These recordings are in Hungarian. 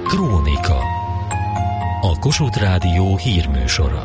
Krónika. A Kossuth Rádió hírműsora.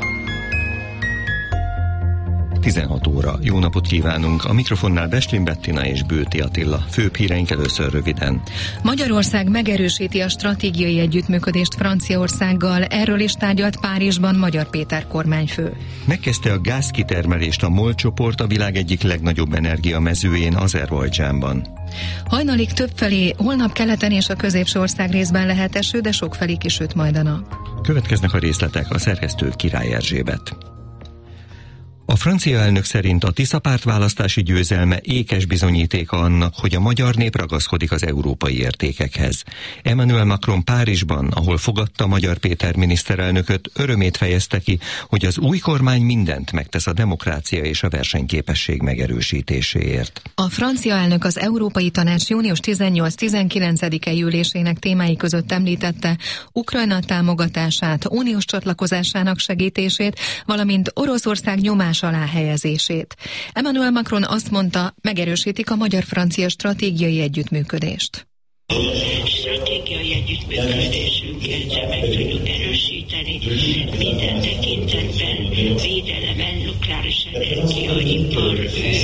16 óra. Jó napot kívánunk! A mikrofonnál Bestlin Bettina és Bőti Attila. Főbb híreink először röviden. Magyarország megerősíti a stratégiai együttműködést Franciaországgal, erről is tárgyalt Párizsban Magyar Péter kormányfő. Megkezdte a gázkitermelést a MOL csoport, a világ egyik legnagyobb energiamezőjén, Azerbajdzsánban. Hajnalig többfelé, holnap keleten és a középső ország részben lehet eső, de sokfelé kisüt majd a nap. Következnek a részletek, a szerkesztő Király Erzsébet. A francia elnök szerint a Tisza párt választási győzelme ékes bizonyítéka annak, hogy a magyar nép ragaszkodik az európai értékekhez. Emmanuel Macron Párizsban, ahol fogadta Magyar Péter miniszterelnököt, örömét fejezte ki, hogy az új kormány mindent megtesz a demokrácia és a versenyképesség megerősítéséért. A francia elnök az Európai Tanács június 18-19-i ülésének témái között említette Ukrajna támogatását, uniós csatlakozásának segítését, valamint Oroszország nyomás alá helyezését. Emmanuel Macron azt mondta, megerősítik a magyar-francia stratégiai együttműködést. Stratégiai együttműködésünket meg tudjuk erősíteni minden tekintetben, védelem, nukleáris energia, ipar,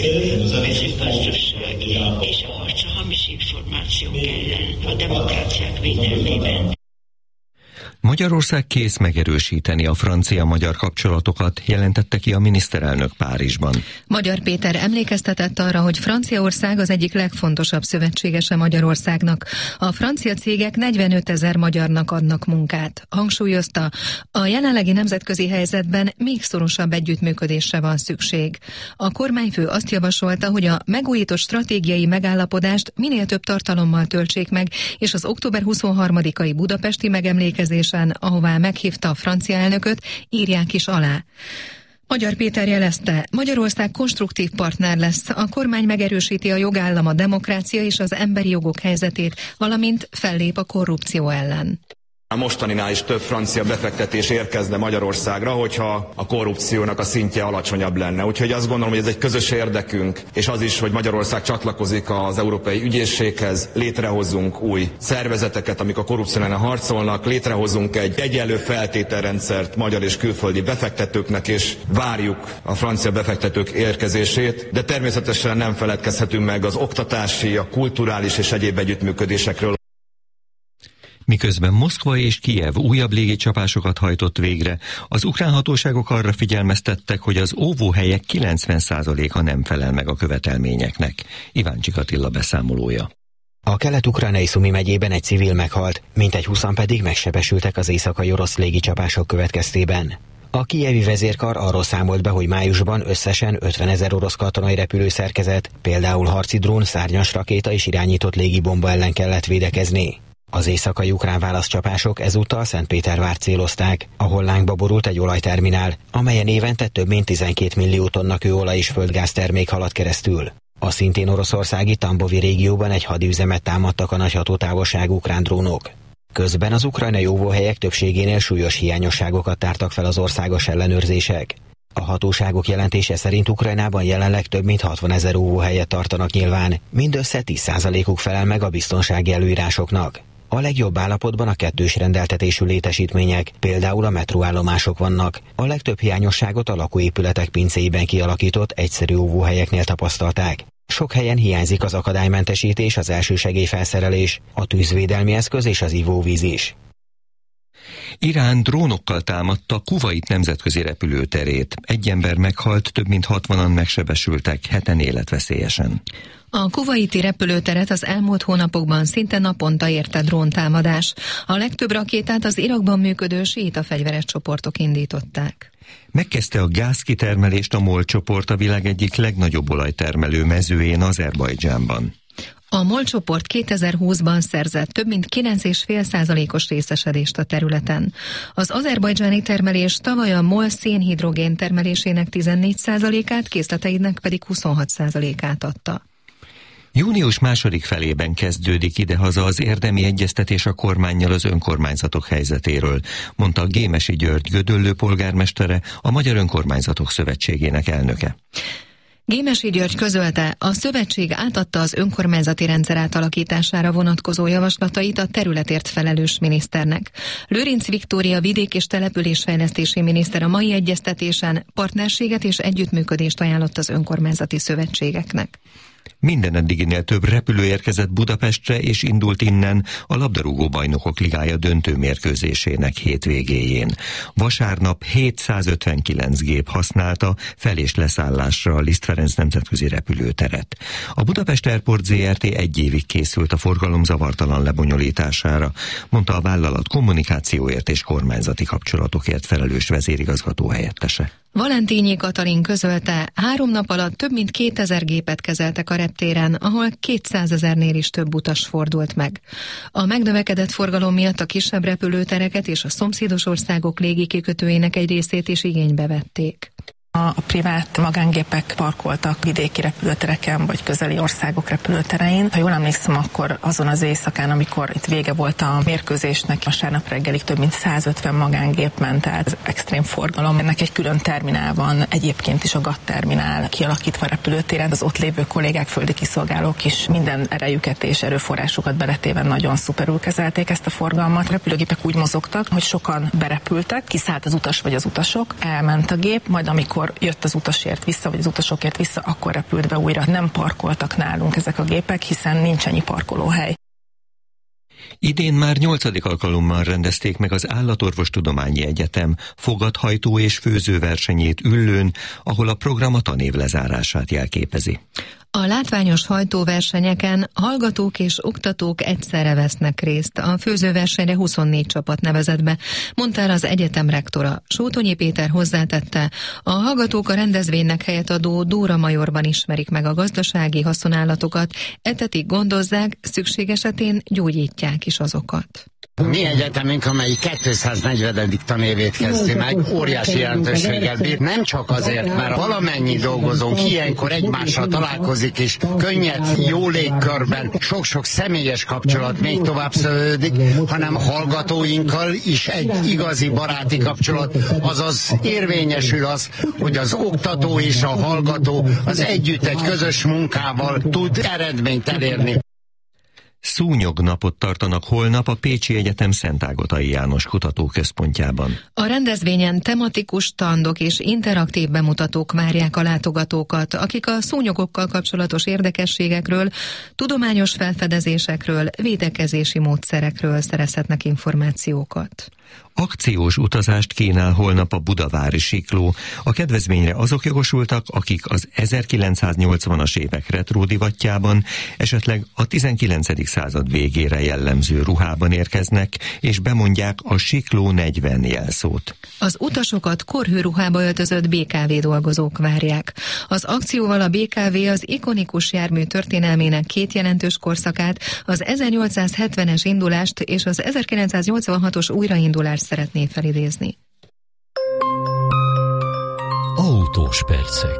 mezőgazdaság és a harc a hamis információk ellen, a demokráciák védelmében. Magyarország kész megerősíteni a francia-magyar kapcsolatokat, jelentette ki a miniszterelnök Párizsban. Magyar Péter emlékeztetett arra, hogy Franciaország az egyik legfontosabb szövetségese Magyarországnak. A francia cégek 45 000 magyarnak adnak munkát. Hangsúlyozta, a jelenlegi nemzetközi helyzetben még szorosabb együttműködésre van szükség. A kormányfő azt javasolta, hogy a megújított stratégiai megállapodást minél több tartalommal töltsék meg, és az október 23-ai budapesti megemlékezés, ahová meghívta a francia elnököt, írják is alá. Magyar Péter jelezte, Magyarország konstruktív partner lesz, a kormány megerősíti a jogállam, a demokrácia és az emberi jogok helyzetét, valamint fellép a korrupció ellen. A mostaninál is több francia befektetés érkezne Magyarországra, hogyha a korrupciónak a szintje alacsonyabb lenne. Úgyhogy azt gondolom, hogy ez egy közös érdekünk, és az is, hogy Magyarország csatlakozik az Európai Ügyészséghez, létrehozunk új szervezeteket, amik a korrupció ellen harcolnak, létrehozunk egy egyenlő feltételrendszert magyar és külföldi befektetőknek, és várjuk a francia befektetők érkezését, de természetesen nem feledkezhetünk meg az oktatási, a kulturális és egyéb együttműködésekről. Miközben Moszkva és Kijev újabb légicsapásokat hajtott végre, az ukrán hatóságok arra figyelmeztettek, hogy az óvóhelyek 90%-a nem felel meg a követelményeknek. Iváncsik Attila beszámolója. A kelet-ukrajnai Szumi megyében egy civil meghalt, mintegy 20-an pedig megsebesültek az éjszakai orosz légicsapások következtében. A kijevi vezérkar arról számolt be, hogy májusban összesen 50 000 orosz katonai repülőszerkezet, például harci drón, szárnyas rakéta és irányított légibomba ellen kellett védekezni. Az éjszakai ukrán válaszcsapások ezúttal Szentpétervárt célozták, ahol lángba borult egy olajterminál, amelyen évente több mint 12 millió tonna kőolaj és földgáz termék halad keresztül. A szintén oroszországi Tambovi régióban egy hadüzemet támadtak a nagy hatótávolságú ukrán drónok. Közben az ukrajnai óvóhelyek többségénél súlyos hiányosságokat tártak fel az országos ellenőrzések. A hatóságok jelentése szerint Ukrajnában jelenleg több mint 60 000 óvóhelyet tartanak nyilván, mindössze 10%-uk felel meg a biztonsági előírásoknak. A legjobb állapotban a kettős rendeltetésű létesítmények, például a metróállomások vannak. A legtöbb hiányosságot a lakóépületek pincéiben kialakított egyszerű óvóhelyeknél tapasztalták. Sok helyen hiányzik az akadálymentesítés, az elsősegélyfelszerelés, a tűzvédelmi eszköz és az ivóvíz is. Irán drónokkal támadta Kuvait nemzetközi repülőterét. Egy ember meghalt, több mint 60-an megsebesültek, 7-en életveszélyesen. A kuvaiti repülőteret az elmúlt hónapokban szinte naponta érte dróntámadás. A legtöbb rakétát az Irakban működő síita fegyveres csoportok indították. Megkezdte a gázkitermelést a MOL csoport, a világ egyik legnagyobb olajtermelő mezőjén, Azerbajdzsánban. A MOL csoport 2020-ban szerzett több mint 9,5%-os részesedést a területen. Az azerbajdzsáni termelés tavaly a MOL szénhidrogén termelésének 14%-át, készleteinek pedig 26%-át adta. Június második felében kezdődik idehaza az érdemi egyeztetés a kormánnyal az önkormányzatok helyzetéről, mondta Gémesi György Gödöllő polgármestere, a Magyar Önkormányzatok Szövetségének elnöke. Gémesi György közölte, a szövetség átadta az önkormányzati rendszer átalakítására vonatkozó javaslatait a területért felelős miniszternek. Lőrinc Viktória vidék- és településfejlesztési miniszter a mai egyeztetésen partnerséget és együttműködést ajánlott az önkormányzati szövetségeknek. Minden eddiginél több repülő érkezett Budapestre, és indult innen a labdarúgó bajnokok ligája döntő mérkőzésének hétvégéjén. Vasárnap 759 gép használta fel- és leszállásra a Liszt Ferenc nemzetközi repülőteret. A Budapest Airport Zrt. 1 évig készült a forgalom zavartalan lebonyolítására, mondta a vállalat kommunikációért és kormányzati kapcsolatokért felelős vezérigazgató helyettese. Valentínyi Katalin közölte, 3 nap alatt több mint 2000 gépet kezeltek a reptéren, ahol 200 000-nél is több utas fordult meg. A megnövekedett forgalom miatt a kisebb repülőtereket és a szomszédos országok légikikötőinek egy részét is igénybe vették. A privát magángépek parkoltak vidéki repülőtereken, vagy közeli országok repülőterein. Ha jól emlékszem, akkor azon az éjszakán, amikor itt vége volt a mérkőzésnek, vasárnap reggelig több mint 150 magángép ment, tehát ez extrém forgalom. Ennek egy külön terminál van, egyébként is a GATT terminál kialakítva a repülőtéren. Az ott lévő kollégák, földi kiszolgálók is minden erejüket és erőforrásukat beletéve nagyon szuperül kezelték ezt a forgalmat. A repülőgépek úgy mozogtak, hogy sokan berepültek, kiszállt az utas vagy az utasok, elment a gép, majd amikor jött az utasért vissza, vagy az utasokért vissza, akkor repült be újra. Nem parkoltak nálunk ezek a gépek, hiszen nincs ennyi parkolóhely. Idén már 8. alkalommal rendezték meg az Állatorvostudományi Egyetem fogadhajtó és főzőversenyét Üllőn, ahol a program a tanév lezárását jelképezi. A látványos hajtóversenyeken hallgatók és oktatók egyszerre vesznek részt. A főzőversenyre 24 csapat nevezett be, mondta el az egyetem rektora. Sótonyi Péter hozzátette, a hallgatók a rendezvénynek helyet adó Dóra Majorban ismerik meg a gazdasági haszonállatokat, etetik, gondozzák, szükség esetén gyógyítják is azokat. Mi egyetemünk, amelyik 240. tanévét kezdi meg, óriási jelentőséggel bír. Nem csak azért, mert valamennyi dolgozónk ilyenkor egymással találkozik, és könnyed, jó légkörben sok-sok személyes kapcsolat még tovább szövődik, hanem hallgatóinkkal is egy igazi baráti kapcsolat, azaz érvényesül az, hogy az oktató és a hallgató az együtt egy közös munkával tud eredményt elérni. Szúnyognapot tartanak holnap a Pécsi Egyetem Szent Ágotai János Kutatóközpontjában. A rendezvényen tematikus standok és interaktív bemutatók várják a látogatókat, akik a szúnyogokkal kapcsolatos érdekességekről, tudományos felfedezésekről, védekezési módszerekről szerezhetnek információkat. Akciós utazást kínál holnap a Budavári Sikló. A kedvezményre azok jogosultak, akik az 1980-as évek retro divatjában, esetleg a 19. század végére jellemző ruhában érkeznek, és bemondják a Sikló 40 jelszót. Az utasokat korhőruhába öltözött BKV dolgozók várják. Az akcióval a BKV az ikonikus jármű történelmének 2 jelentős korszakát, az 1870-es indulást és az 1986-os újraindulást szeretné felidézni. Autós percek.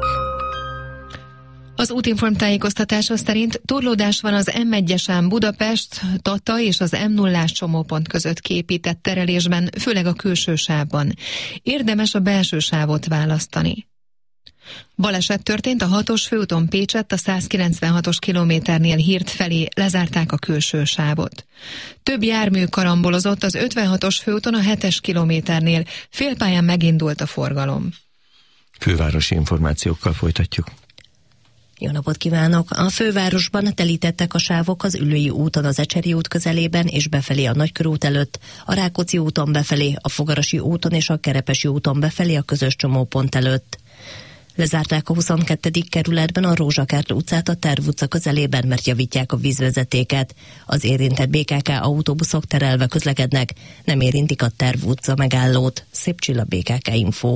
Az Útinform tájékoztatása szerint torlódás van az M1-esen Budapest, Tata és az M0-ás csomópont között kiépített terelésben, főleg a külső sávban. Érdemes a belső sávot választani. Baleset történt a 6-os főúton Pécsett, a 196-os kilométernél Hírt felé, lezárták a külső sávot. Több jármű karambolozott az 56-os főúton a 7-es kilométernél, félpályán megindult a forgalom. Fővárosi információkkal folytatjuk. Jó napot kívánok! A fővárosban telítettek a sávok az Üllői úton az Ecseri út közelében és befelé a Nagykörút előtt, a Rákóczi úton befelé, a Fogarasi úton és a Kerepesi úton befelé a közös csomópont előtt. Lezárták a 22. kerületben a Rózsakert utcát a Terv utca közelében, mert javítják a vízvezetéket. Az érintett BKK autóbuszok terelve közlekednek, nem érintik a Terv utca megállót. Szép Csilla, BKK Info.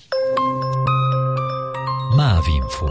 Mávinfo.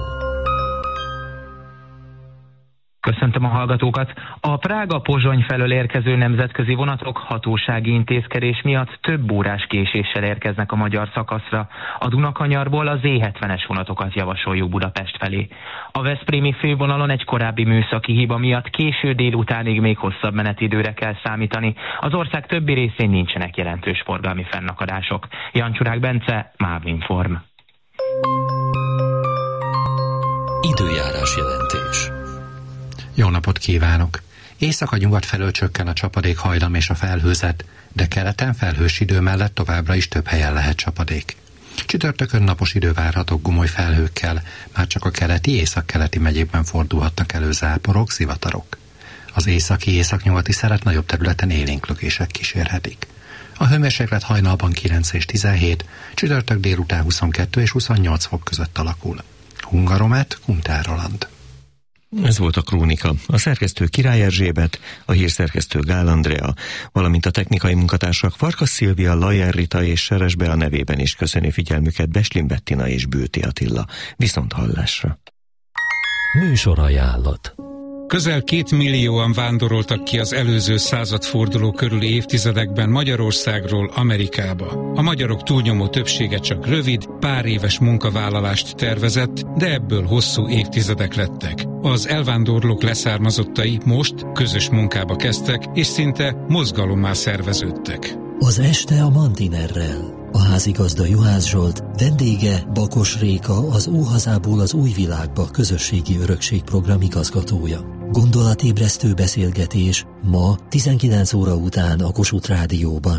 Köszöntöm a hallgatókat! A Prága-Pozsony felől érkező nemzetközi vonatok hatósági intézkedés miatt több órás késéssel érkeznek a magyar szakaszra. A Dunakanyarból az E70-es vonatokat javasoljuk Budapest felé. A veszprémi fővonalon egy korábbi műszaki hiba miatt késő délutánig még hosszabb menetidőre kell számítani. Az ország többi részén nincsenek jelentős forgalmi fennakadások. Jancsουρák Bence, MÁV Inform. Időjárás jelentés. Jó napot kívánok! Észak-nyugat felől csökken a csapadék hajlam és a felhőzet, de keleten felhős idő mellett továbbra is több helyen lehet csapadék. Csütörtökön napos idő várható gomoly felhőkkel, már csak a keleti, északkeleti megyékben fordulhatnak elő záporok, zivatarok. Az északi-északnyugati szelet nagyobb területen élénklökések kísérhetik. A hőmérséklet hajnalban 9 és 17, csütörtök délután 22 és 28 fok között alakul. Hungaromet, Kuntár Roland. Ez volt a Krónika. A szerkesztő Király Erzsébet, a hírszerkesztő Gál Andrea, valamint a technikai munkatársak Farkas Szilvia, Lajer Rita és Seres Bea nevében is köszöni figyelmüket Beslin Bettina és Bőti Attila. Viszont hallásra. Műsorajánlat. Közel 2 millióan vándoroltak ki az előző századforduló körüli évtizedekben Magyarországról Amerikába. A magyarok túlnyomó többsége csak rövid, pár éves munkavállalást tervezett, de ebből hosszú évtizedek lettek. Az elvándorlók leszármazottai most közös munkába kezdtek, és szinte mozgalommá szerveződtek. Az este a Mantinerrel. A házigazda Juhász Zsolt, vendége Bakos Réka, az Óhazából az új világba közösségi örökségprogram igazgatója. Gondolatébresztő beszélgetés ma 19 óra után a Kossuth Rádióban.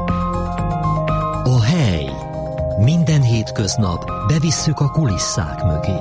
A hely. Minden hétköznap bevisszük a kulisszák mögé.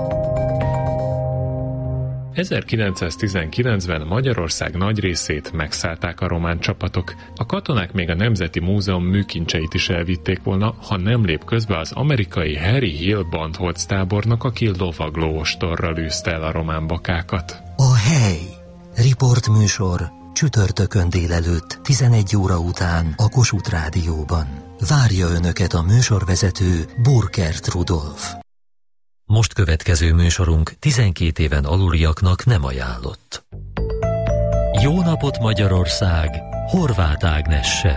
1919-ben Magyarország nagy részét megszállták a román csapatok. A katonák még a Nemzeti Múzeum műkincseit is elvitték volna, ha nem lép közbe az amerikai Harry Hill Bandholz tábornok, aki lovagló ostorral űzte el a román bakákat. A hely. Riportműsor csütörtökön délelőtt 11 óra után a Kossuth Rádióban. Várja Önöket a műsorvezető Burkert Rudolf. Most következő műsorunk 12 éven aluliaknak nem ajánlott. Jó napot Magyarország! Horváth Ágnessel.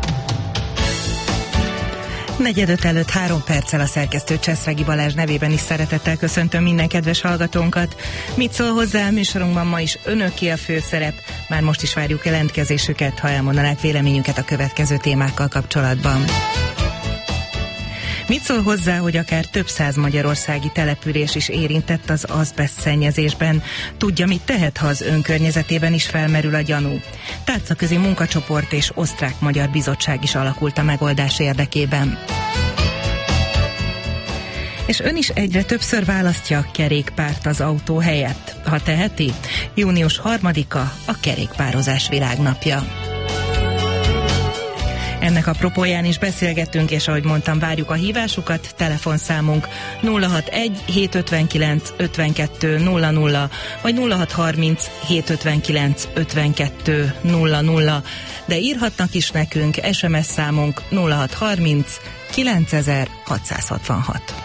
4:05 előtt 3 perccel a szerkesztő Cseszregi Balázs nevében is szeretettel köszöntöm minden kedves hallgatónkat. Mit szól hozzá a műsorunkban ma is önöké a főszerep? Már most is várjuk jelentkezésüket, ha elmondanák véleményüket a következő témákkal kapcsolatban. Mit szól hozzá, hogy akár több száz magyarországi település is érintett az azbeszt szennyezésben? Tudja, mit tehet, ha az önkörnyezetében is felmerül a gyanú? Tárcaközi munkacsoport és osztrák-magyar bizottság is alakult a megoldás érdekében. És ön is egyre többször választja a kerékpárt az autó helyett. Ha teheti, június 3-a a kerékpározás világnapja. Ennek apropóján is beszélgetünk, és ahogy mondtam, várjuk a hívásukat. Telefonszámunk 061 759 52 00 vagy 0630 759 52 00, de írhatnak is nekünk, SMS számunk 0630 9666.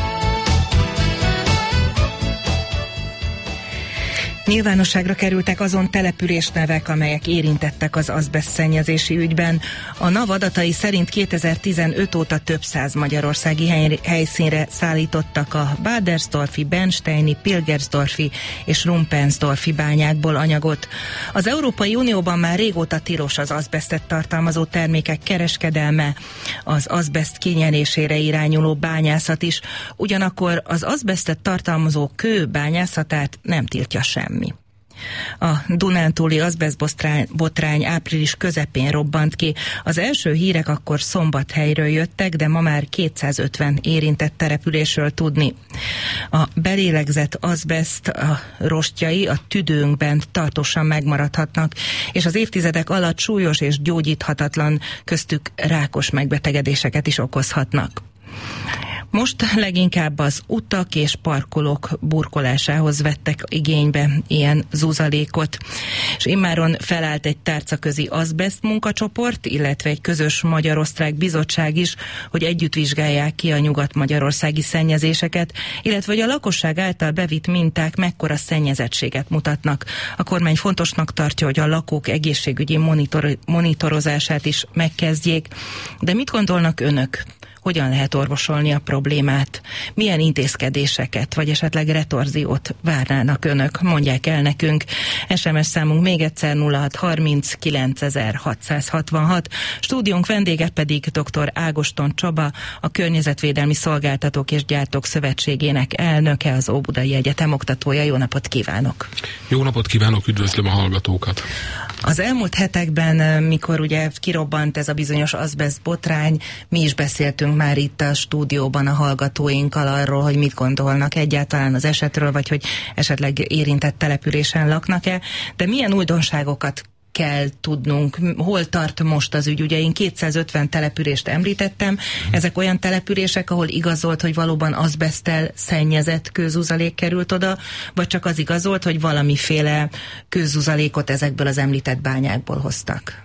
Nyilvánosságra kerültek azon településnevek, amelyek érintettek az azbeszt szennyezési ügyben. A NAV adatai szerint 2015 óta több száz magyarországi helyszínre szállítottak a Badersdorfi, Bernsteini, Pilgersdorfi és Rumpensdorfi bányákból anyagot. Az Európai Unióban már régóta tilos az azbesztet tartalmazó termékek kereskedelme, az azbeszt kinyerésére irányuló bányászat is, ugyanakkor az azbesztet tartalmazó kő bányászatát nem tiltja semmi. A dunántúli azbesztbotrány április közepén robbant ki. Az első hírek akkor Szombathelyről jöttek, de ma már 250 érintett településről tudni. A belélegzett azbeszt a rostjai a tüdőnkben tartósan megmaradhatnak, és az évtizedek alatt súlyos és gyógyíthatatlan, köztük rákos megbetegedéseket is okozhatnak. Most leginkább az utak és parkolók burkolásához vettek igénybe ilyen zuzalékot. És immáron felállt egy tárcaközi azbeszt munkacsoport, illetve egy közös magyar-osztrák bizottság is, hogy együtt vizsgálják ki a nyugat-magyarországi szennyezéseket, illetve hogy a lakosság által bevitt minták mekkora szennyezettséget mutatnak. A kormány fontosnak tartja, hogy a lakók egészségügyi monitorozását is megkezdjék. De mit gondolnak önök? hogyan lehet orvosolni a problémát? Milyen intézkedéseket, vagy esetleg retorziót várnának önök? Mondják el nekünk. SMS számunk még egyszer 0630 9666. Stúdiónk vendége pedig dr. Ágoston Csaba, a Környezetvédelmi Szolgáltatók és Gyártók Szövetségének elnöke, az Óbudai Egyetem oktatója. Jó napot kívánok! Jó napot kívánok, üdvözlöm a hallgatókat! Az elmúlt hetekben, mikor ugye kirobbant ez a bizonyos azbeszt botrány, mi is beszéltünk már itt a stúdióban a hallgatóinkkal arról, hogy mit gondolnak egyáltalán az esetről, vagy hogy esetleg érintett településen laknak-e, de milyen újdonságokat kell tudnunk, hol tart most az ügy. Ugye én 250 települést említettem, ezek olyan települések, ahol igazolt, hogy valóban azbeszttel szennyezett kőzuzalék került oda, vagy csak az igazolt, hogy valamiféle kőzuzalékot ezekből az említett bányákból hoztak?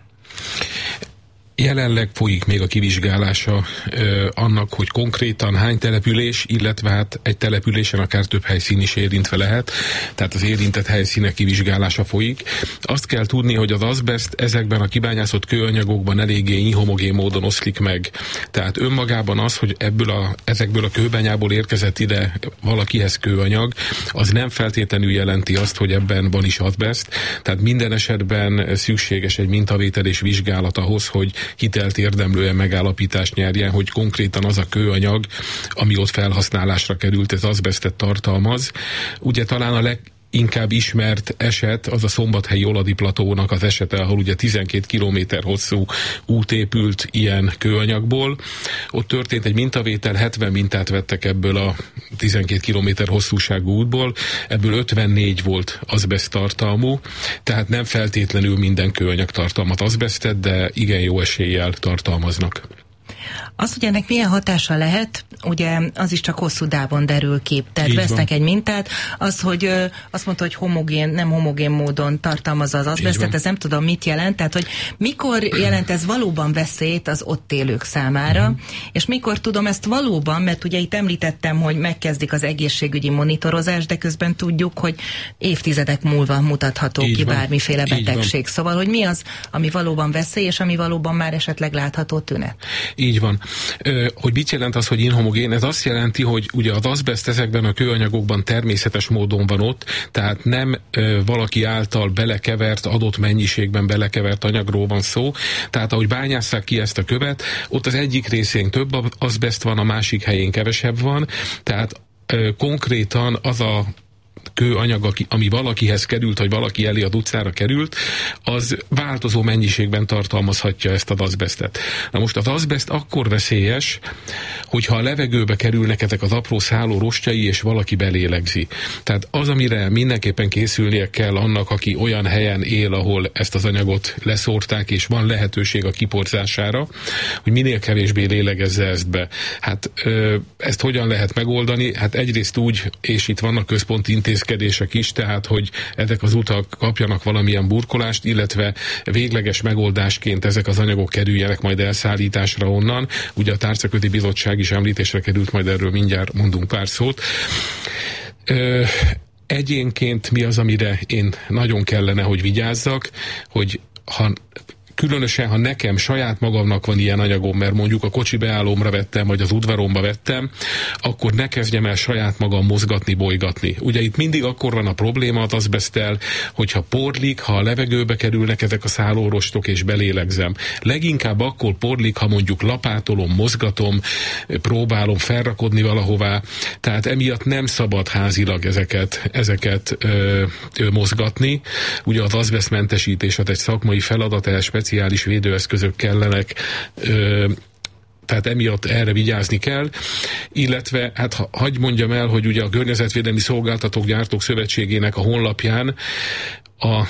Jelenleg folyik még a kivizsgálása annak, hogy konkrétan hány település, illetve hát egy településen akár több helyszín is érintve lehet, tehát az érintett helyszínek kivizsgálása folyik. Azt kell tudni, hogy az azbeszt ezekben a kibányászott kőanyagokban eléggé inhomogén módon oszlik meg. Tehát önmagában az, hogy ezekből a kőbányából érkezett ide valakihez kőanyag, az nem feltétlenül jelenti azt, hogy ebben van is azbeszt. Tehát minden esetben szükséges egy mintavétel és vizsgálat ahhoz, hogy hitelt érdemlően megállapítást nyerjen, hogy konkrétan az a kőanyag, ami ott felhasználásra került, ez azbesztet tartalmaz. Ugye talán a leginkább ismert eset az a szombathelyi Oladi platónak az esete, ahol ugye 12 kilométer hosszú út épült ilyen kőanyagból. Ott történt egy mintavétel, 70 mintát vettek ebből a 12 kilométer hosszúságú útból, ebből 54 volt azbeszt tartalmú, tehát nem feltétlenül minden kőanyag tartalmaz azbesztet, de igen jó eséllyel tartalmaznak. Az, hogy ennek milyen hatása lehet, ugye az is csak hosszú távon derül ki. Tehát vesznek egy mintát, az, hogy azt mondta, hogy nem homogén módon tartalmazza az azbesztet, ez nem tudom mit jelent, tehát hogy mikor jelent ez valóban veszélyt az ott élők számára, és mikor tudom ezt valóban, mert ugye itt említettem, hogy megkezdik az egészségügyi monitorozás, de közben tudjuk, hogy évtizedek múlva mutatható ki bármiféle betegség. Szóval, hogy mi az, ami valóban veszély, és ami valóban már esetleg látható tünet. Így van. Hogy mit jelent az, hogy inhomogén? Ez azt jelenti, hogy ugye az azbeszt ezekben a kőanyagokban természetes módon van ott, tehát nem valaki által belekevert, adott mennyiségben belekevert anyagról van szó. Tehát ahogy bányásszák ki ezt a követ, ott az egyik részén több azbeszt van, a másik helyén kevesebb van, tehát konkrétan az a kőanyag, ami valakihez került, vagy valaki elé az utcára került, az változó mennyiségben tartalmazhatja ezt az azbesztet. Na most az azbeszt akkor veszélyes, hogyha a levegőbe kerülnek ezek az apró szálló rostjai, és valaki belélegzi. Tehát az, amire mindenképpen készülnie kell annak, aki olyan helyen él, ahol ezt az anyagot leszórták, és van lehetőség a kiporzására, hogy minél kevésbé lélegezze ezt be. Hát ezt hogyan lehet megoldani? Hát egyrészt úgy, és itt vannak központi intézkedések is, tehát hogy ezek az utak kapjanak valamilyen burkolást, illetve végleges megoldásként ezek az anyagok kerüljenek majd elszállításra onnan. Ugye a Tárcaközi Bizottság is említésre került, majd erről mindjárt mondunk pár szót. Egyénként mi az, amire én nagyon kellene, hogy vigyázzak, hogy különösen, ha nekem saját magamnak van ilyen anyagom, mert mondjuk a kocsi beállómra vettem, vagy az udvaromba vettem, akkor ne kezdjem el saját magam mozgatni, bolygatni. Ugye itt mindig akkor van a probléma az azbeszttel, hogyha porlik, ha a levegőbe kerülnek ezek a szállórostok, és belélegzem. Leginkább akkor porlik, ha mondjuk lapátolom, mozgatom, próbálom felrakodni valahová, tehát emiatt nem szabad házilag ezeket mozgatni. Ugye az azbesztmentesítés az egy szakmai feladat, speciális védőeszközök kellenek, tehát emiatt erre vigyázni kell, illetve hát hadd mondjam el, hogy ugye a Környezetvédelmi Szolgáltatók Gyártók Szövetségének a honlapján, a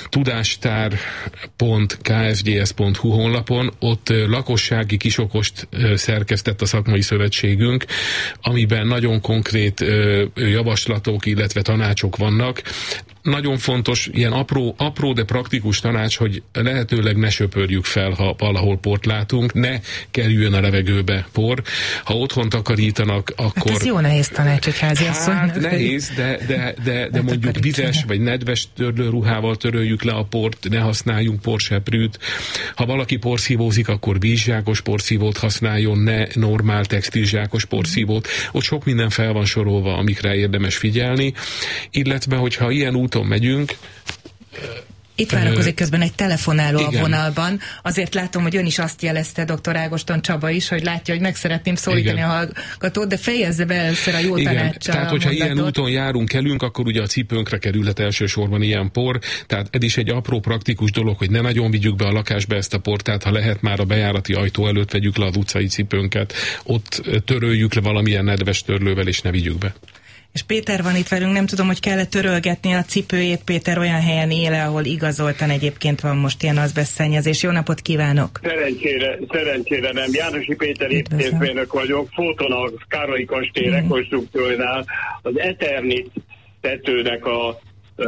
tudástár.kfgs.hu honlapon ott lakossági kisokost szerkesztett a szakmai szövetségünk, amiben nagyon konkrét javaslatok, illetve tanácsok vannak. nagyon fontos, ilyen apró, de praktikus tanács, hogy lehetőleg ne söpörjük fel, ha valahol port látunk, ne kerüljön a levegőbe por. Ha otthon takarítanak, akkor... Hát ez jó nehéz tanács, egy háziasszony. Hát nehéz, de mondjuk vizes vagy nedves törlőruhával töröljük le a port, ne használjunk porseprűt. Ha valaki porszívózik, akkor vízzsákos porszívót használjon, ne normál textilzsákos porszívót. Ott sok minden fel van sorolva, amikre érdemes figyelni, illetve, hogyha ilyen úton megyünk... Itt várakozik közben egy telefonáló igen. a vonalban. Azért látom, hogy ön is azt jelezte, dr. Ágoston Csaba is, hogy látja, hogy meg szeretném szólítani a hallgatót, de fejezze be először a jó tanácssal. Tehát, hogyha ilyen úton járunk, akkor ugye a cipőnkre kerülhet elsősorban ilyen por, tehát ez is egy apró praktikus dolog, hogy ne nagyon vigyük be a lakásba ezt a port, tehát ha lehet, már a bejárati ajtó előtt vegyük le az utcai cipőnket, ott töröljük le valamilyen nedves törlővel, és ne vigyük be. És Péter van itt velünk, nem tudom, hogy kell-e törölgetni a cipőjét. Péter olyan helyen él, ahol igazoltan egyébként van most ilyen azbesztszennyezés. Jó napot kívánok! Szerencsére nem. Jánosi Péter építészmérnök vagyok, Fóton a Károlyi kastély rekonstrukciójánál az Eternit tetőnek a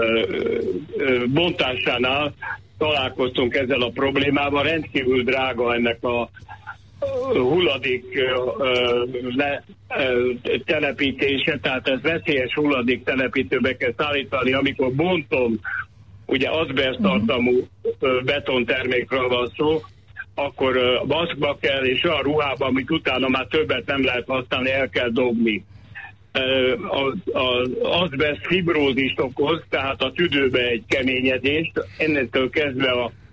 bontásánál találkoztunk ezzel a problémával. Rendkívül drága ennek a hulladék telepítése, tehát ez veszélyes hulladék telepítőbe kell szállítani, amikor bontom, ugye azbest tartalmú betontermékről van szó, akkor maszkba kell, és olyan ruhába, amit utána már többet nem lehet használni, el kell dobni. Az azbest fibrózist okoz, tehát a tüdőbe egy keményedést, ennektől kezdve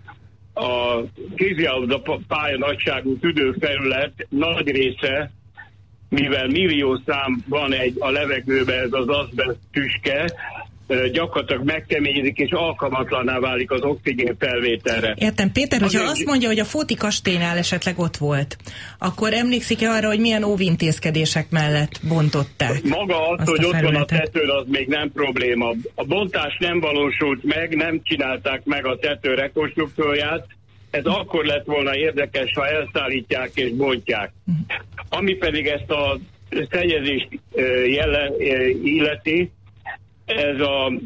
a kézilabda pálya nagyságú tüdőfelület nagy része, mivel milliószám van a levegőben ez az azbest tüske, gyakorlatilag megkeményedik és alkalmatlaná válik az oxigén felvételre. Értem, Péter, hogyha azt mondja, hogy a Fóti kastélynál esetleg ott volt, akkor emlékszik-e arra, hogy milyen óvintézkedések mellett bontották? Maga az, hogy ott van a tetőn, az még nem probléma. A bontás nem valósult meg, nem csinálták meg a tető rekonstrukcióját, ez akkor lett volna érdekes, ha elszállítják és bontják. Ami pedig ezt a szennyezést illeti, ez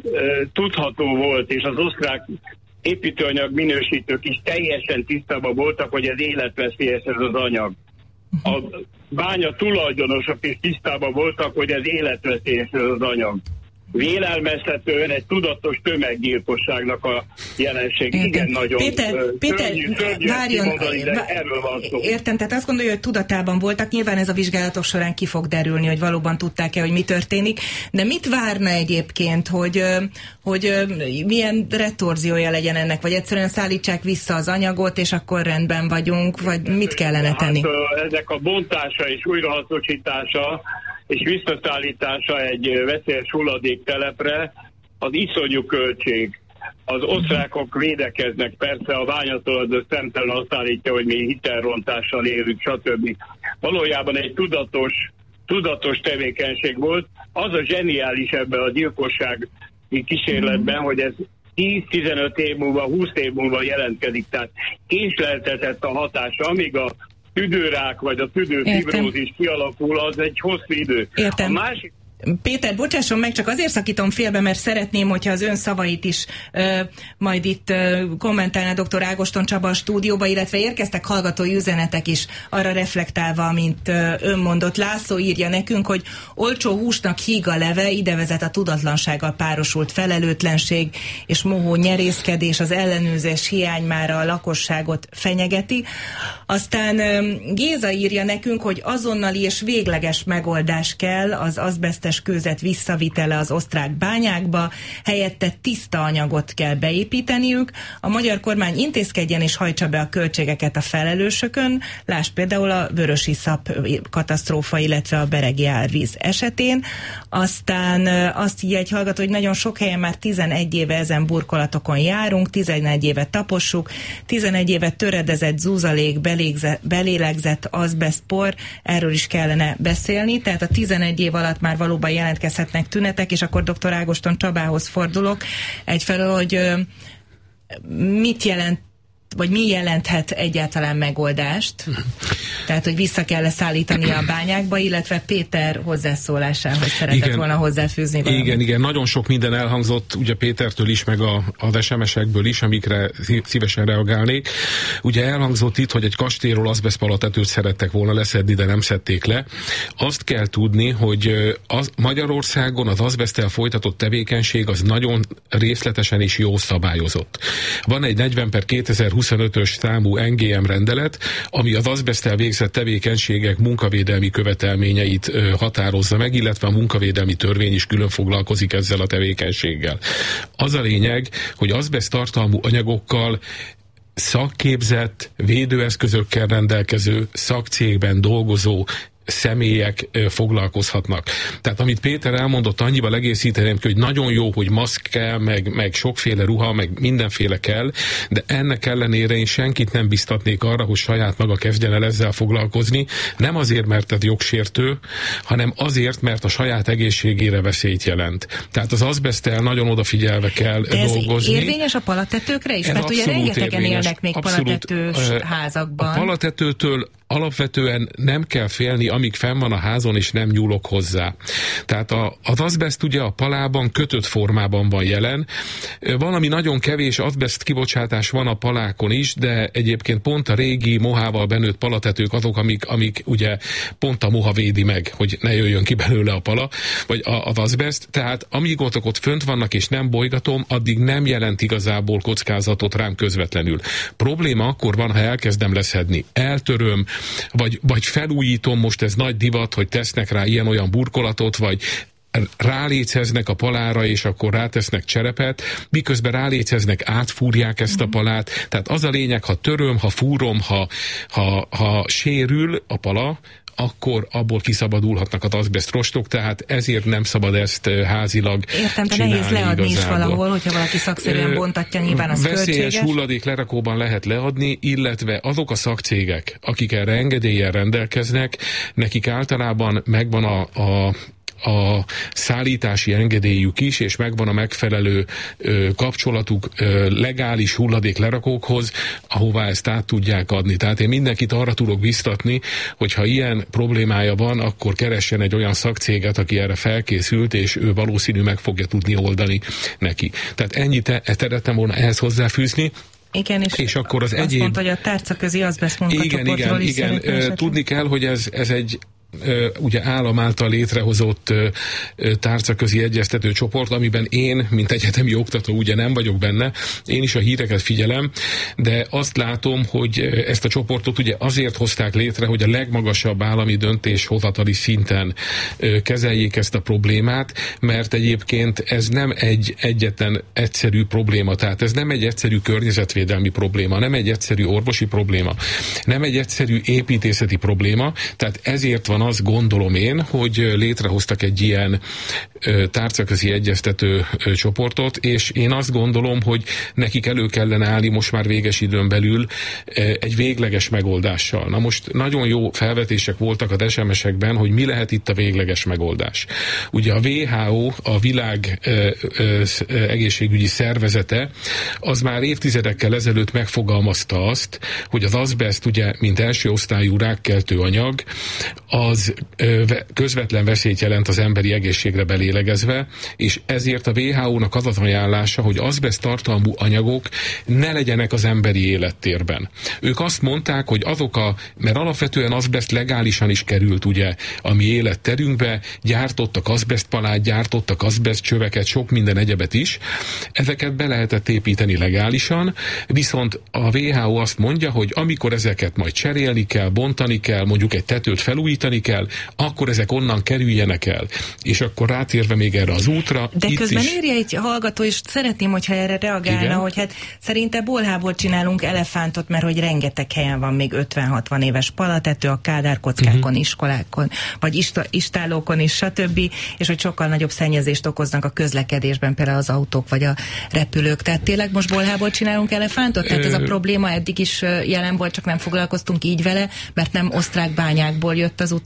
tudható volt, és az osztrák építőanyag minősítők is teljesen tisztában voltak, hogy ez életveszélyes ez az anyag. A bánya tulajdonosok is tisztában voltak, hogy ez életveszélyes ez az anyag. Vélelmezhetően egy tudatos tömeggyilkosságnak a jelenség. Igen, nagyon Péter, várjon, erről van szó. Értem, tehát azt gondolja, hogy tudatában voltak, nyilván ez a vizsgálatok során ki fog derülni, hogy valóban tudták-e, hogy mi történik, de mit várna egyébként, hogy milyen retorziója legyen ennek, vagy egyszerűen szállítsák vissza az anyagot, és akkor rendben vagyunk, vagy mit kellene tenni? Hát, ezek a bontása és újrahasznosítása és visszaszállítása egy veszélyes hulladéktelepre az iszonyú költség. Az osztrákok védekeznek, persze a bányatolajdonos szemtelen azt állítja, hogy mi hitelrontással élünk, stb. Valójában egy tudatos tevékenység volt. Az a zseniális ebben a gyilkossági kísérletben, hogy ez 10-15 év múlva, 20 év múlva jelentkezik, tehát késleltetett a hatása, amíg a tüdőrák vagy a tüdőfibrózis kialakul, az egy hosszú idő. Értem. A másik... Péter, bocsásson meg, csak azért szakítom félbe, mert szeretném, hogyha az ön szavait is majd itt kommentálná dr. Ágoston Csaba a stúdióba, illetve érkeztek hallgatói üzenetek is arra reflektálva, amint ön mondott. László írja nekünk, hogy olcsó húsnak híg a leve, ide vezet a tudatlansággal párosult felelőtlenség és mohó nyerészkedés, az ellenőrzés hiány már a lakosságot fenyegeti. Aztán Géza írja nekünk, hogy azonnali és végleges megoldás kell az azbesztes kőzet visszavitele az osztrák bányákba, helyette tiszta anyagot kell beépíteniük. A magyar kormány intézkedjen és hajtsa be a költségeket a felelősökön, lásd például a vörösiszap katasztrófa, illetve a beregi árvíz esetén. Aztán azt írja egy hallgató, hogy nagyon sok helyen már 11 éve ezen burkolatokon járunk, 11 éve tapossuk, 11 éve töredezett zúzalék, belélegzett azbesztpor, erről is kellene beszélni, tehát a 11 év alatt már valóban jelentkezhetnek tünetek, és akkor dr. Ágoston Csabához fordulok egyfelől, hogy mit jelent vagy mi jelenthet egyáltalán megoldást? Tehát, hogy vissza kell szállítani a bányákba, illetve Péter hozzászólásához szeretett volna hozzáfűzni valamit. Igen, nagyon sok minden elhangzott, ugye Pétertől is, meg az SMS-ekből is, amikre szívesen reagálnék. Ugye elhangzott itt, hogy egy kastélyról azbesztpalatetőt szerettek volna leszedni, de nem szedték le. Azt kell tudni, hogy Magyarországon az azbeszttel folytatott tevékenység az nagyon részletesen és jó szabályozott. Van egy 40/2025-ös számú NGM rendelet, ami az azbeszttel végzett tevékenységek munkavédelmi követelményeit határozza meg, illetve a munkavédelmi törvény is külön foglalkozik ezzel a tevékenységgel. Az a lényeg, hogy azbeszt tartalmú anyagokkal szakképzett, védőeszközökkel rendelkező, szakcégben dolgozó személyek foglalkozhatnak. Tehát amit Péter elmondott, annyival egészíteném, hogy nagyon jó, hogy maszk kell, meg sokféle ruha, meg mindenféle kell, de ennek ellenére én senkit nem biztatnék arra, hogy saját maga kezdjen el ezzel foglalkozni. Nem azért, mert ez jogsértő, hanem azért, mert a saját egészségére veszélyt jelent. Tehát az azbeszttel nagyon odafigyelve kell dolgozni. Ez érvényes a palatetőkre is? Mert ugye rengetegen élnek még palatetős házakban. A palatetőtől alapvetően nem kell félni, amíg fenn van a házon, és nem nyúlok hozzá. Tehát az azbeszt ugye a palában kötött formában van jelen. Valami nagyon kevés azbeszt kibocsátás van a palákon is, de egyébként pont a régi mohával benőtt palatetők azok, amik ugye pont a moha védi meg, hogy ne jöjjön ki belőle a pala, vagy az azbeszt. Tehát amíg ott fönt vannak, és nem bolygatom, addig nem jelent igazából kockázatot rám közvetlenül. Probléma akkor van, ha elkezdem leszedni. Eltöröm, vagy felújítom, most ez nagy divat, hogy tesznek rá ilyen-olyan burkolatot, vagy ráléceznek a palára, és akkor rátesznek cserepet, miközben ráléceznek, átfúrják ezt a palát. Tehát az a lényeg, ha töröm, ha fúrom, ha sérül a pala, akkor abból kiszabadulhatnak az azbesztrostok, tehát ezért nem szabad ezt házilag Értem, de csinálni nehéz leadni igazából. is valahol, hogyha valaki szakszerűen bontatja, nyilván az Veszélyes költséges. hulladék lerakóban lehet leadni, illetve azok a szakcégek, akik erre engedéllyel rendelkeznek, nekik általában megvan a szállítási engedélyük is, és megvan a megfelelő kapcsolatuk legális hulladék lerakókhoz, ahová ezt át tudják adni. Tehát én mindenkit arra tudok biztatni, hogy ha ilyen problémája van, akkor keressen egy olyan szakcéget, aki erre felkészült, és ő valószínű meg fogja tudni oldani neki. Tehát ennyit szerettem volna ehhez hozzáfűzni. Igen, és akkor az azt mondta, hogy a tárcaközi azbeszt munkacsoportról is igen. Tudni kell, hogy ez egy ugye állam által létrehozott tárcaközi egyeztető csoport, amiben én, mint egyetemi oktató, ugye nem vagyok benne, én is a híreket figyelem, de azt látom, hogy ezt a csoportot ugye azért hozták létre, hogy a legmagasabb állami döntéshozatali szinten kezeljék ezt a problémát, mert egyébként ez nem egy egyetlen egyszerű probléma, tehát ez nem egy egyszerű környezetvédelmi probléma, nem egy egyszerű orvosi probléma, nem egy egyszerű építészeti probléma, tehát ezért van azt gondolom én, hogy létrehoztak egy ilyen tárcaközi egyeztető csoportot, és én azt gondolom, hogy nekik elő kellene állni most már véges időn belül egy végleges megoldással. Na most nagyon jó felvetések voltak az SMS-ekben, hogy mi lehet itt a végleges megoldás. Ugye a WHO, a Világ Egészségügyi Szervezete, az már évtizedekkel ezelőtt megfogalmazta azt, hogy az azbeszt ugye, mint első osztályú rákkeltő anyag, az közvetlen veszélyt jelent az emberi egészségre belélegezve, és ezért a WHO-nak az az ajánlása, hogy azbeszt tartalmú anyagok ne legyenek az emberi élettérben. Ők azt mondták, hogy mert alapvetően azbeszt legálisan is került ugye a mi életterünkbe, gyártottak azbesztpalát, gyártottak azbesztcsöveket, sok minden egyebet is. Ezeket be lehetett építeni legálisan, viszont a WHO azt mondja, hogy amikor ezeket majd cserélni kell, bontani kell, mondjuk egy tetőt felújítani kell, akkor ezek onnan kerüljenek el. És akkor rátérve még erre az útra. De közben írja egy hallgató, és szeretném, hogyha erre reagálna, igen, hogy hát szerinte bolhából csinálunk elefántot, mert hogy rengeteg helyen van még 50-60 éves palatető, a kádárkockákon, iskolákon, vagy istálókon is, stb. És hogy sokkal nagyobb szennyezést okoznak a közlekedésben, például az autók vagy a repülők. Tehát tényleg most bolhából csinálunk elefántot? Tehát ez a probléma eddig is jelen volt, csak nem foglalkoztunk így vele, mert nem osztrák bányákból jött az utak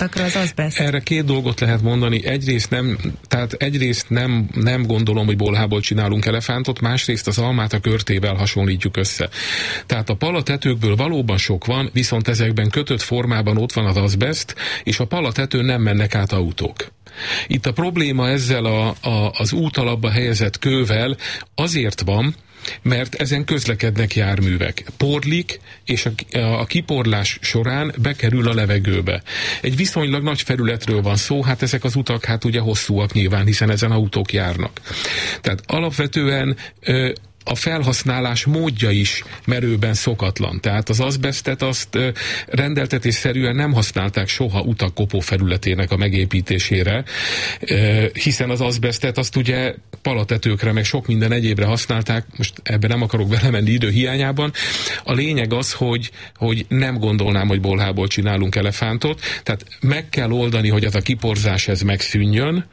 elefántutakra az azbeszt? Erre két dolgot lehet mondani. Egyrészt nem gondolom, hogy bolhából csinálunk elefántot, másrészt az almát a körtével hasonlítjuk össze. Tehát a palatetőkből valóban sok van, viszont ezekben kötött formában ott van az azbeszt, és a palatetőn nem mennek át autók. Itt a probléma ezzel az útalapba helyezett kővel azért van, mert ezen közlekednek járművek. Porlik, és a kiporlás során bekerül a levegőbe. Egy viszonylag nagy felületről van szó, hát ezek az utak ugye hosszúak nyilván, hiszen ezen autók járnak. Tehát alapvetően a felhasználás módja is merőben szokatlan. Tehát az azbesztet azt rendeltetésszerűen nem használták soha utak kopófelületének a megépítésére, hiszen az azbesztet azt ugye palatetőkre, meg sok minden egyébre használták, most ebben nem akarok belemenni idő hiányában. A lényeg az, hogy nem gondolnám, hogy bolhából csinálunk elefántot, tehát meg kell oldani, hogy az a kiporzás ez megszűnjön,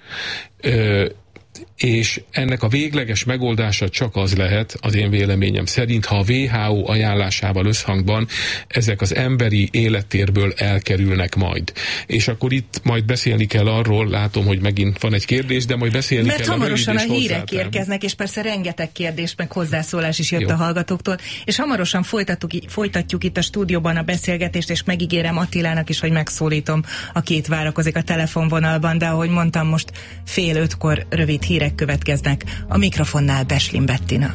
és ennek a végleges megoldása csak az lehet, az én véleményem szerint, ha a WHO ajánlásával összhangban ezek az emberi élettérből elkerülnek majd. És akkor itt majd beszélni kell arról, látom, hogy megint van egy kérdés, de majd beszélni mert kell a rövid és hamarosan a hírek érkeznek, és persze rengeteg kérdés, meg hozzászólás is jött a hallgatóktól, és hamarosan folytatjuk itt a stúdióban a beszélgetést, és megígérem Attilának is, hogy megszólítom, aki itt várakozik a telefonvonalban, de ahogy mondtam, most 4:30 rövid hírek következnek. A mikrofonnál Beslin Bettina.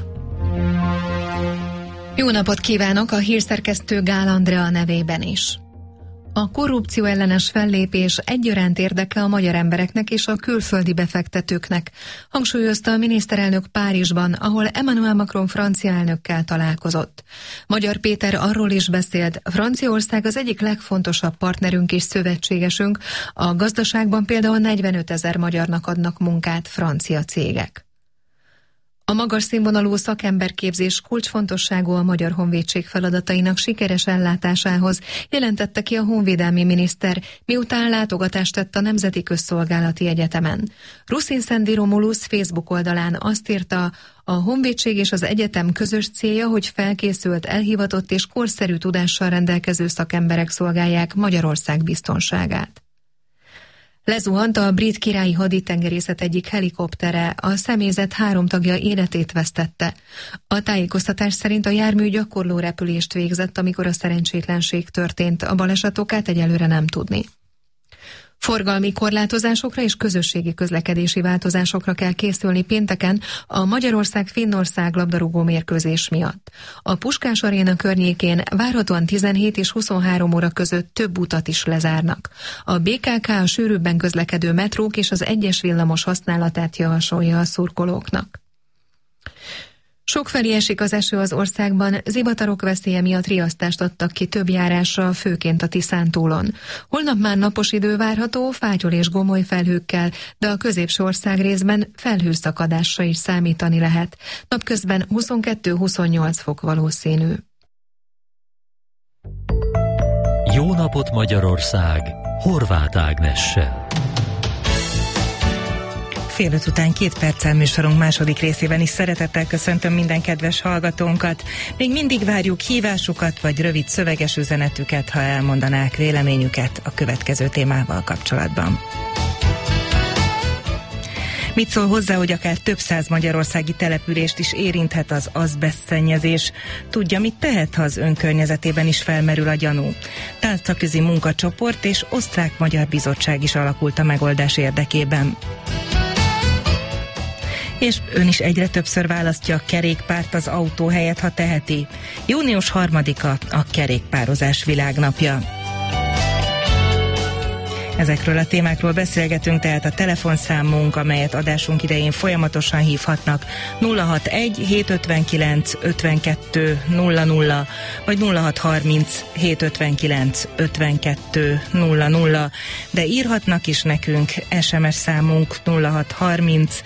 Jó napot kívánok a hírszerkesztő Gál Andrea nevében is. A korrupció ellenes fellépés egyaránt érdeke a magyar embereknek és a külföldi befektetőknek, hangsúlyozta a miniszterelnök Párizsban, ahol Emmanuel Macron francia elnökkel találkozott. Magyar Péter arról is beszélt, Franciaország az egyik legfontosabb partnerünk és szövetségesünk, a gazdaságban például 45 000 magyarnak adnak munkát francia cégek. A magas színvonalú szakemberképzés kulcsfontosságú a Magyar Honvédség feladatainak sikeres ellátásához, jelentette ki a honvédelmi miniszter, miután látogatást tett a Nemzeti Közszolgálati Egyetemen. Ruszin Szendi Romulusz Facebook oldalán azt írta, a honvédség és az egyetem közös célja, hogy felkészült, elhivatott és korszerű tudással rendelkező szakemberek szolgálják Magyarország biztonságát. Lezuhant a brit királyi haditengerészet egyik helikoptere, a személyzet 3 tagja életét vesztette. A tájékoztatás szerint a jármű gyakorló repülést végzett, amikor a szerencsétlenség történt, a baleset okát egyelőre nem tudni. Forgalmi korlátozásokra és közösségi közlekedési változásokra kell készülni pénteken a Magyarország-Finnország labdarúgó mérkőzés miatt. A Puskás Aréna környékén várhatóan 17 és 23 óra között több utat is lezárnak. A BKK a sűrűbben közlekedő metrók és az egyes villamos használatát javasolja a szurkolóknak. Sokfelé esik az eső az országban, zivatarok veszélye miatt riasztást adtak ki több járásra, főként a Tiszántúlon. Holnap már napos idő várható, fátyol és gomoly felhőkkel, de a középső ország részben felhőszakadásra is számítani lehet. Napközben 22-28 fok valószínű. Jó napot Magyarország! Horváth Ágnessel. 4:05 után 2 perccel műsorunk második részében is szeretettel köszöntöm minden kedves hallgatónkat. Még mindig várjuk hívásukat vagy rövid szöveges üzenetüket, ha elmondanák véleményüket a következő témával kapcsolatban. Mit szól hozzá, hogy akár több száz magyarországi települést is érinthet az azbesztszennyezés? Tudja, mit tehet, ha az önkörnyezetében is felmerül a gyanú? Tárcaközi munkacsoport és osztrák-magyar bizottság is alakult a megoldás érdekében. És ön is egyre többször választja a kerékpárt az autó helyett, ha teheti. Június 3-a a kerékpározás világnapja. Ezekről a témákról beszélgetünk, tehát a telefonszámunk, amelyet adásunk idején folyamatosan hívhatnak 061 759 52 00 vagy 0630 759 52 00, de írhatnak is nekünk, SMS számunk 0630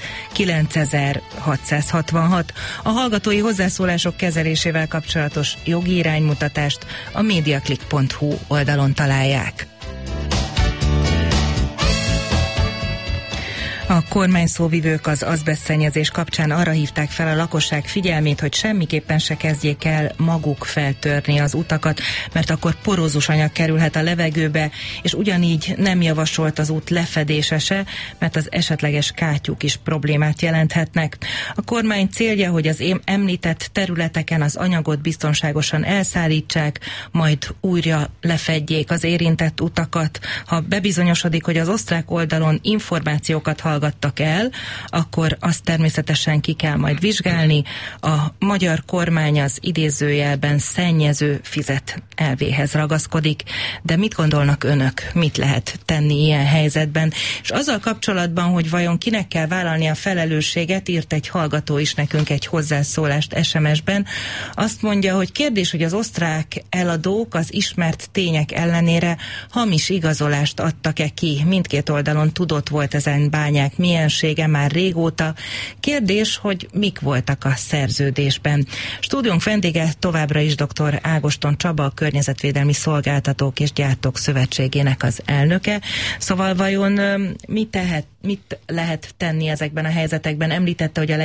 9666. A hallgatói hozzászólások kezelésével kapcsolatos jogi iránymutatást a mediaclick.hu oldalon találják. A A kormányszóvivők az azbesztszennyezés kapcsán arra hívták fel a lakosság figyelmét, hogy semmiképpen se kezdjék el maguk feltörni az utakat, mert akkor porózus anyag kerülhet a levegőbe, és ugyanígy nem javasolt az út lefedése se, mert az esetleges kátyúk is problémát jelenthetnek. A kormány célja, hogy az említett területeken az anyagot biztonságosan elszállítsák, majd újra lefedjék az érintett utakat. Ha bebizonyosodik, hogy az osztrák oldalon információkat hallgattak el, akkor azt természetesen ki kell majd vizsgálni. A magyar kormány az idézőjelben szennyező fizet elvéhez ragaszkodik. De mit gondolnak önök? Mit lehet tenni ilyen helyzetben? És azzal kapcsolatban, hogy vajon kinek kell vállalni a felelősséget, írt egy hallgató is nekünk egy hozzászólást SMS-ben. Azt mondja, hogy kérdés, hogy az osztrák eladók az ismert tények ellenére hamis igazolást adtak-e ki. Mindkét oldalon tudott volt ezen bányák miensége már régóta. Kérdés, hogy mik voltak a szerződésben. Stúdiónk vendége továbbra is dr. Ágoston Csaba, a Környezetvédelmi Szolgáltatók és Gyártók Szövetségének az elnöke. Szóval vajon mit lehet tenni ezekben a helyzetekben? Említette, hogy a